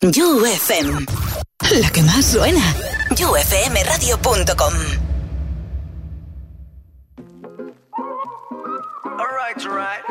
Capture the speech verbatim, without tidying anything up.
You F M. La que más suena. you f m radio punto com. All right, all right.